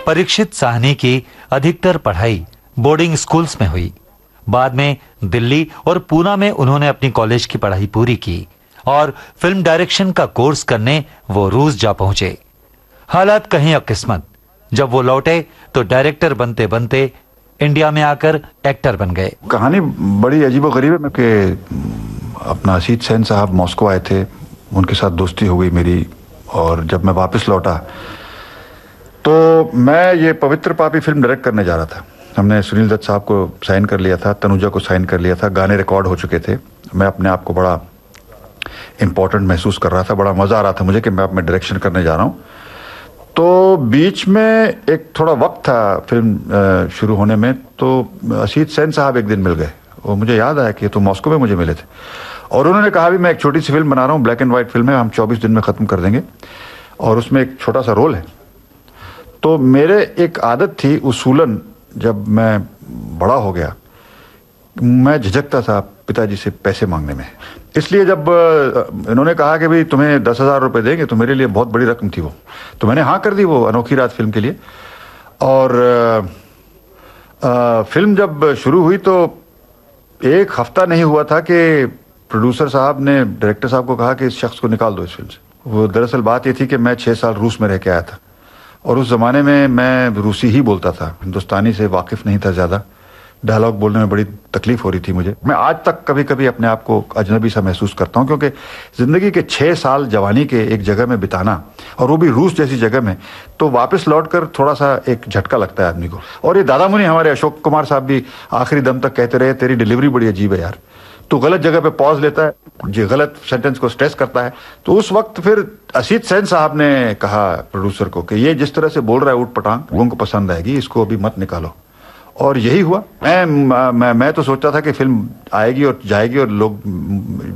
परीक्षित साहनी की अधिकतर पढ़ाई बोर्डिंग स्कूल्स में हुई। बाद में दिल्ली और पूना में उन्होंने अपनी कॉलेज की पढ़ाई पूरी की और फिल्म डायरेक्शन का कोर्स करने वो रूस जा पहुंचे। हालात कहीं अकिस्मत, जब वो लौटे तो डायरेक्टर बनते बनते इंडिया में आकर एक्टर बन गए। कहानी बड़ी अजीबोगरीब है कि अपना असीत सेन साहब मॉस्को आए थे, उनके साथ दोस्ती हो गई मेरी, और जब मैं वापस लौटा तो मैं ये पवित्र पापी फिल्म डायरेक्ट करने जा रहा था। हमने सुनील दत्त साहब को साइन कर लिया था, तनुजा को साइन कर लिया था, गाने रिकॉर्ड हो चुके थे। मैं अपने आप को बड़ा इम्पोर्टेंट महसूस कर रहा था, बड़ा मजा आ रहा था मुझे कि मैं अब डायरेक्शन करने जा रहा हूँ। तो बीच में एक थोड़ा वक्त था फिल्म शुरू होने में, तो असीत सेन साहब एक दिन मिल गए और मुझे याद आया कि तो मॉस्को में मुझे मिले थे, और उन्होंने कहा भी मैं एक छोटी सी फिल्म बना रहा हूँ, ब्लैक एंड व्हाइट फिल्म है, हम 24 दिन में खत्म कर देंगे और उसमें एक छोटा सा रोल है। तो मेरे एक आदत थी उसूलन, जब मैं बड़ा हो गया मैं झिझकता था पिताजी से पैसे मांगने में, इसलिए जब इन्होंने कहा कि भाई तुम्हें 10,000 रुपए देंगे, तो मेरे लिए बहुत बड़ी रकम थी वो, तो मैंने हाँ कर दी वो अनोखी रात फिल्म के लिए। और फिल्म जब शुरू हुई तो एक हफ्ता नहीं हुआ था कि प्रोड्यूसर साहब ने डायरेक्टर साहब को कहा कि इस शख्स को निकाल दो इस फिल्म से। वो दरअसल बात ये थी कि मैं 6 साल रूस में रह के आया था और उस जमाने में मैं रूसी ही बोलता था, हिंदुस्तानी से वाकिफ नहीं था ज्यादा, डायलॉग बोलने में बड़ी तकलीफ हो रही थी मुझे। मैं आज तक कभी कभी अपने आप को अजनबी सा महसूस करता हूं, क्योंकि जिंदगी के 6 साल जवानी के एक जगह में बिताना, और वो भी रूस जैसी जगह में, तो वापस लौटकर थोड़ा सा एक झटका लगता है आदमी को। और ये दादा मुनि हमारे अशोक कुमार साहब भी आखिरी दम तक कहते रहे तेरी डिलीवरी बड़ी अजीब है यार, तो गलत जगह पे पॉज लेता है, जो गलत सेंटेंस को स्ट्रेस करता है। तो उस वक्त फिर असीत सेन साहब ने कहा प्रोड्यूसर को कि ये जिस तरह से बोल रहा है ऊट पटांग, लोगों को पसंद आएगी, इसको अभी मत निकालो। और यही हुआ। मैं तो सोचता था कि फिल्म आएगी और जाएगी और लोग